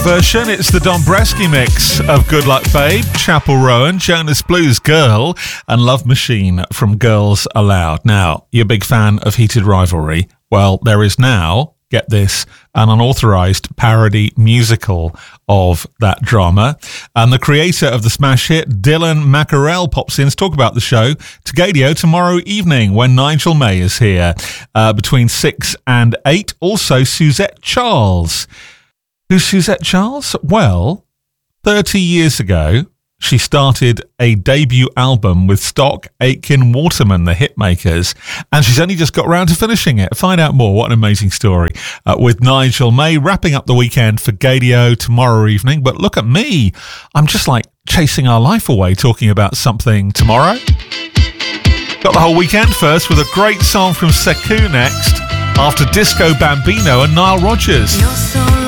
version. It's the Dombresky mix of Good Luck Babe, Chapel Rowan, Jonas Blues Girl, and Love Machine from Girls Aloud. Now, you're a big fan of Heated Rivalry. Well, there is now, get this, an unauthorized parody musical of that drama. And the creator of the smash hit, Dylan Mackerel, pops in to talk about the show to Gadio tomorrow evening when Nigel May is here between 6 and 8. Also, Suzette Charles. Who's Suzette Charles? Well, 30 years ago, she started a debut album with Stock, Aitken, Waterman, the Hitmakers, and she's only just got around to finishing it. Find out more. What an amazing story. With Nigel May wrapping up the weekend for Gadio tomorrow evening. But look at me. I'm just like chasing our life away talking about something tomorrow. Got the whole weekend first with a great song from Sekou next after Disco Bambino and Nile Rodgers.